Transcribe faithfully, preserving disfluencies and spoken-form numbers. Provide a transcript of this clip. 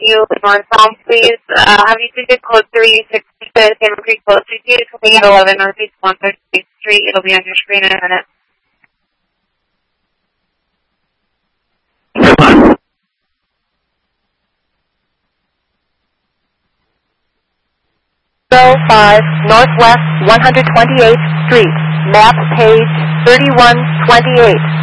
you northbound, please. Uh, have you ticket code three sixty Salmon Creek Boat Street? It's coming at eleven Northeast one thirty-eighth Street. It'll be on your screen in a minute. oh five Northwest one hundred twenty-eighth Street, map page thirty-one twenty-eight.